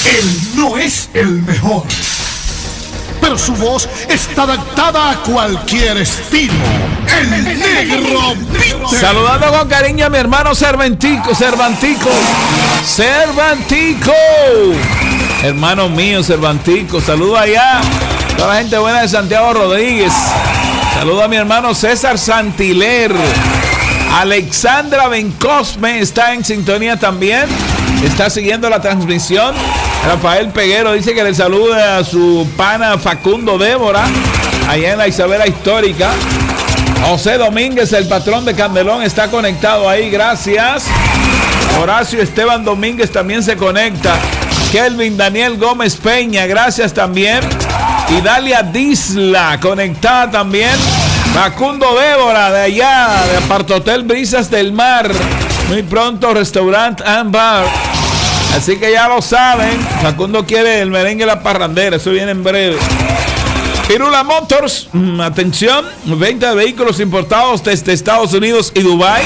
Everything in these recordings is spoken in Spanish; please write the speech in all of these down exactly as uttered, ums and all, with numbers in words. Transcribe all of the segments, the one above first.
Él no es el mejor, pero su voz está adaptada a cualquier estilo. El Negro Peter. Saludando con cariño a mi hermano Cervantico, Cervantico, Cervantico, hermano mío Cervantico. Saludo allá a toda la gente buena de Santiago Rodríguez. Saludo a mi hermano César Santiler. Alexandra Bencosme está en sintonía también. Está siguiendo la transmisión. Rafael Peguero dice que le saluda a su pana Facundo Débora, allá en la Isabela Histórica. José Domínguez, el patrón de Candelón, está conectado ahí, gracias. Horacio Esteban Domínguez también se conecta. Kelvin Daniel Gómez Peña, gracias también. Y Dalia Disla, conectada también. Facundo Débora, de allá, de Apartotel Brisas del Mar. Muy pronto, Restaurant and Bar. Así que ya lo saben, Facundo quiere el merengue y la parrandera, eso viene en breve. Pirula Motors, atención, venta de vehículos importados desde Estados Unidos y Dubái.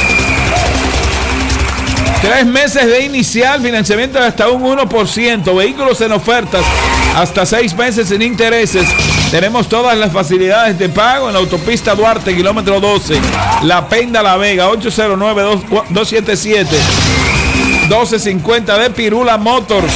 Tres meses de inicial, financiamiento de hasta un uno por ciento, vehículos en ofertas, hasta seis meses sin intereses. Tenemos todas las facilidades de pago en la autopista Duarte, kilómetro doce, La Penda, La Vega, ocho cero nueve, dos siete siete, doce cincuenta de Pirula Motors.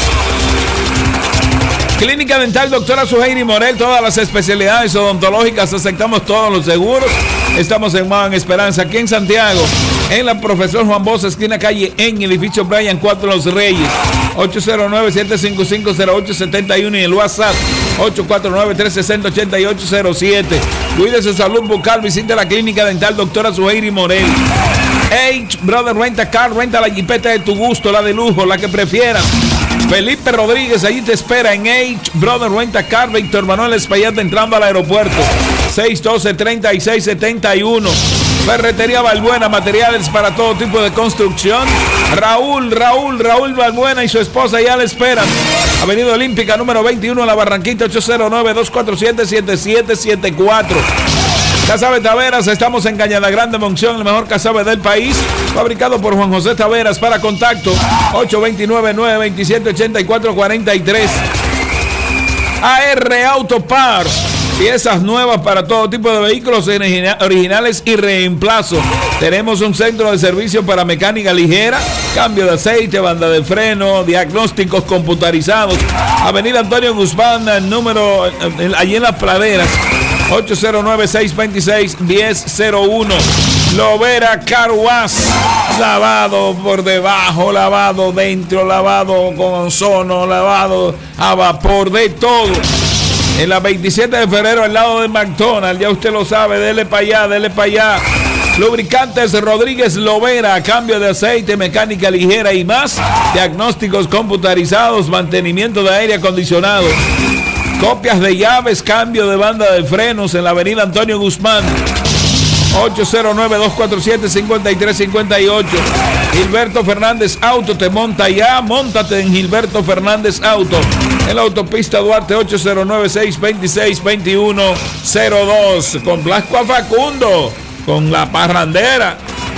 Clínica Dental Doctora Suheiri Morel, todas las especialidades odontológicas, aceptamos todos los seguros. Estamos en Juan Esperanza, aquí en Santiago, en la Profesor Juan Bosch, esquina calle en edificio Brian cuatro Los Reyes, ocho cero nueve, siete cinco cinco, cero ocho siete uno y el WhatsApp ocho cuatro nueve, tres seis cero, ocho ocho cero siete. Cuide su salud bucal, visite la Clínica Dental Doctora Suheiri Morel. H Brother Renta Car, renta la jipeta de tu gusto, la de lujo, la que prefieras. Felipe Rodríguez, allí te espera en H Brother Renta Car, Víctor Manuel Espaillat, entrando al aeropuerto, seis uno dos, tres seis siete uno. Ferretería Balbuena, materiales para todo tipo de construcción. Raúl, Raúl, Raúl Balbuena y su esposa ya le esperan. Avenida Olímpica número veintiuno, La Barranquita, ocho cero nueve, dos cuatro siete, siete siete siete cuatro. Casabe Taveras, estamos en Cañada Grande, Monción, el mejor casabe del país, fabricado por Juan José Taveras. Para contacto, ocho dos nueve, nueve dos siete, ocho cuatro cuatro tres. A R Auto Parts, piezas nuevas para todo tipo de vehículos originales y reemplazo. Tenemos un centro de servicio para mecánica ligera, cambio de aceite, banda de freno, diagnósticos computarizados. Avenida Antonio Guzmán, número allí en Las Praderas, ocho cero nueve, seis dos seis, uno cero cero uno. Lovera Car Wash, lavado por debajo, lavado dentro, lavado con ozono, lavado a vapor, de todo. En la veintisiete de febrero, al lado de McDonald's, ya usted lo sabe, dele para allá, dele para allá. Lubricantes Rodríguez Lovera, cambio de aceite, mecánica ligera y más. Diagnósticos computarizados, mantenimiento de aire acondicionado. Copias de llaves, cambio de banda de frenos en la avenida Antonio Guzmán, ocho cero nueve, dos cuatro siete, cinco tres cinco ocho. Gilberto Fernández Auto, te monta ya, móntate en Gilberto Fernández Auto, en la autopista Duarte, ocho cero nueve, seis dos seis, dos uno cero dos. Con Blasco a Facundo, con la parrandera.